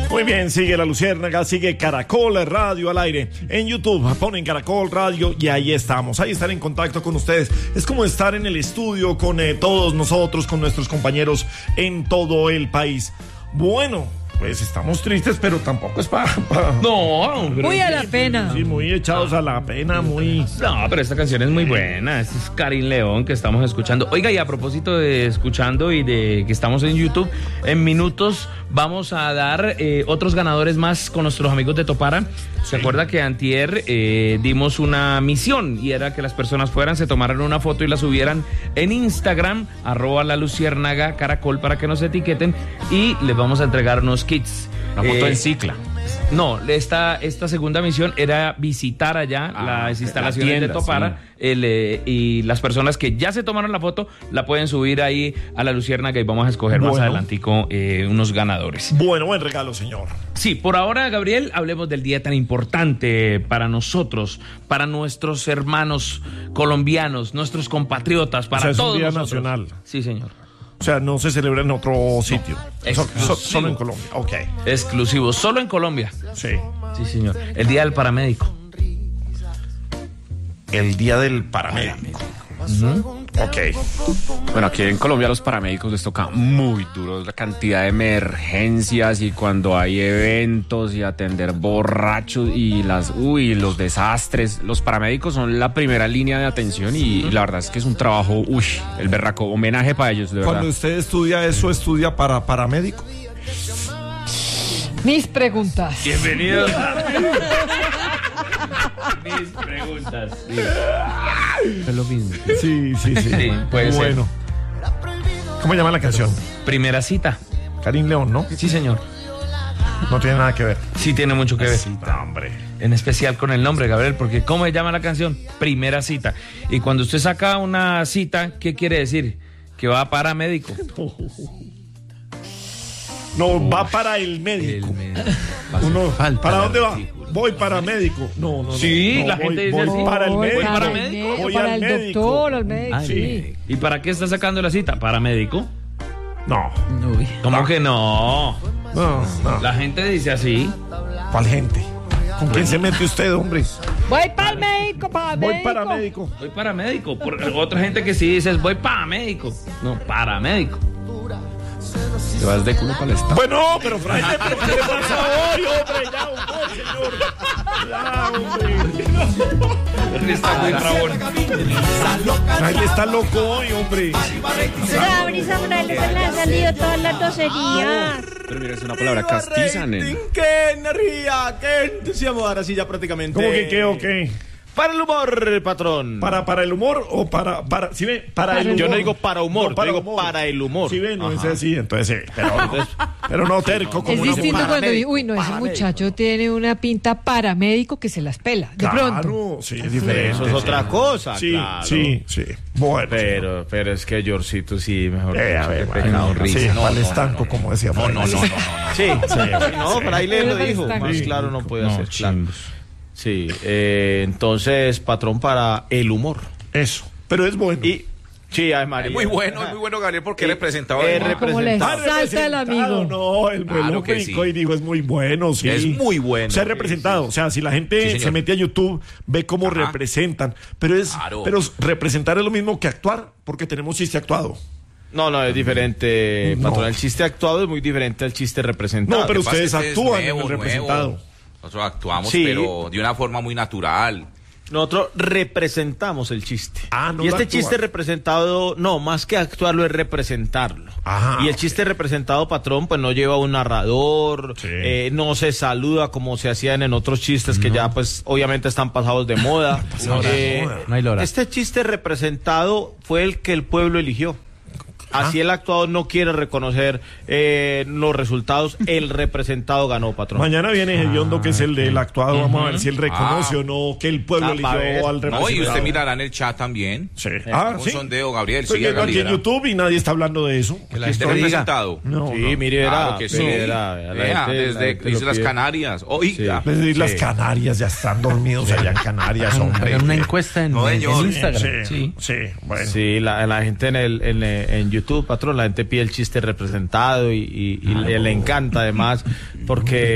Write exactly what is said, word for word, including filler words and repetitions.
Muy bien, sigue La Luciérnaga, sigue Caracol Radio al aire. En YouTube ponen Caracol Radio y ahí estamos. Ahí estar en contacto con ustedes. Es como estar en el estudio con eh, todos nosotros, con nuestros compañeros en todo el país. Bueno, pues estamos tristes, pero tampoco es para... Pa, no, muy a la pena. Sí, muy echados a la pena, muy... No, pero esta canción es muy buena. Este es Karin León que estamos escuchando. Oiga, y a propósito de escuchando y de que estamos en YouTube, en minutos vamos a dar eh, otros ganadores más con nuestros amigos de Topara. ¿Se acuerda que antier eh, dimos una misión y era que las personas fueran, se tomaran una foto y la subieran en Instagram, arroba la Luciérnaga Caracol, para que nos etiqueten y les vamos a entregar unos kits. Una foto eh, en cicla. No, esta, esta segunda misión era visitar allá ah, las instalaciones la tienda, de Topara, sí. el, eh, y las personas que ya se tomaron la foto la pueden subir ahí a la Luciérnaga y vamos a escoger bueno. más adelantico eh, unos ganadores. Bueno, buen regalo, señor. Sí, por ahora, Gabriel, hablemos del día tan importante para nosotros, para nuestros hermanos colombianos, nuestros compatriotas, para o sea, es todos un día nosotros. Nacional. Sí, señor. O sea, no se celebra en otro sitio. No, so, so, solo en Colombia. Ok. Exclusivo, solo en Colombia. Sí. Sí, señor. El día del paramédico. El día del paramédico. Uh-huh. Ok. Bueno, aquí en Colombia los paramédicos les toca muy duro la cantidad de emergencias y cuando hay eventos y atender borrachos y las uy, los desastres. Los paramédicos son la primera línea de atención y la verdad es que es un trabajo, uy, el berraco, homenaje para ellos, de verdad. Cuando usted estudia eso, ¿estudia para paramédico? Mis preguntas. Bienvenido. Mis preguntas. Sí. Es lo mismo. Sí, sí, sí. Sí, puede bueno. ser. ¿Cómo llama la canción? Primera cita. Karin León, ¿no? Sí, señor. No tiene nada que ver. Sí, tiene mucho que ver. Cita, hombre. En especial con el nombre, Gabriel, porque ¿cómo se llama la canción? Primera cita. Y cuando usted saca una cita, ¿qué quiere decir? Que va para médico. No, va para el médico. El médico. Uno, ¿para dónde va? Voy para médico. No, no, sí, no, la voy, gente dice voy así. Para el voy médico. Para, para el médico. médico, voy para al el médico. doctor, al médico. Ay, sí. ¿Y para qué está sacando la cita? ¿Para médico? No. ¿Cómo no. que no? No, no. La gente dice así. ¿Cuál gente? ¿Con quién se mete usted, hombre? Voy para el médico, para Voy médico. para médico. Voy para médico. Por, otra gente que sí dice voy para médico. No, para médico. Te vas de culo para el estado. Bueno, pero Fraile, ¿pero qué le pasa hoy, hombre? Ya, hombre, señor. Ya, hombre. Está muy trabón. Fraile está loco hoy, hombre. Gabriel Samuel se le han salido todas las docerías. Pero mira, es una palabra castiza, nena. ¡Qué energía! ¡Qué entusiasmo! Ahora sí, ya prácticamente. ¿Cómo que qué o qué? Para el humor, patrón. ¿Para, para el humor o para, para, si ve, para, para el humor? Yo no digo para humor, no, para yo digo humor. para el humor. Si ve, no es así, entonces sí, pero, pero no terco como es una distinto cuando paramédico. digo, uy, no, ese muchacho tiene una pinta paramédico que se las pela, de claro, pronto. sí, es diferente. Eso es otra cosa, Sí, claro. sí, sí. Bueno. Pero, pero es que Georgito sí, mejor. Eh, a ver, qué bueno, pecado, sí, risa. no, no, estanco, no, como decía. No, no, no, no, no, no. Sí, sí. No, sí. pero ahí le lo dijo. Sí. Más claro no puede No, ser. Claro. chimbos. Sí, eh, entonces, patrón, para el humor. Eso, pero es bueno. Y, sí, ay, María. Es muy bueno, es muy bueno, Gabriel, porque él es presentador. Eh, de- Como le representado. salta el amigo. No, el Claro vuelo que brincó sí. y dijo, es muy bueno, sí. Es muy bueno. O sea, representado. O sea, si la gente Sí, señor. se mete a YouTube, ve cómo Ajá. representan. Pero es, Claro. pero representar es lo mismo que actuar, porque tenemos chiste actuado. No, no, es diferente, No. patrón. El chiste actuado es muy diferente al chiste representado. No, pero Lo que pasa ustedes es que es actúan nuevo, en el nuevo. representado. Nosotros actuamos, Sí. pero de una forma muy natural. Nosotros representamos el chiste. Ah, no y lo este actúan. chiste representado, no, más que actuarlo es representarlo. Ajá, y el ok. chiste representado, patrón, pues no lleva un narrador, Sí. eh, no se saluda como se hacían en otros chistes que ya pues obviamente están pasados de moda. Pasados de moda. No hay lora. Este chiste representado fue el que el pueblo eligió. Así el actuado no quiere reconocer eh, los resultados, el representado ganó, patrón. Mañana viene Hediondo, que es el del actuado. Vamos a ver si él reconoce Ah. o no que el pueblo Ah, va a ver. eligió al representado. No, y usted mirará en el chat también. Sí. Ah, Un sí. sondeo, Gabriel. Estoy Sí, viendo aquí en Gabriela. YouTube y nadie está hablando de eso. Que la gente representado. No, Sí, no. mire, Claro era, que sí. mire, era, la Vea, gente- la desde gente lo Islas pide. Canarias. Oiga. Desde Islas Sí. Canarias ya están dormidos allá en Canarias, hombre. Hagan una encuesta en, No, en señor. Instagram. Sí, Sí. sí, bueno. Sí, la, la gente en el en, en YouTube YouTube, patrón. La gente pide el chiste representado y, y- y le, le encanta además porque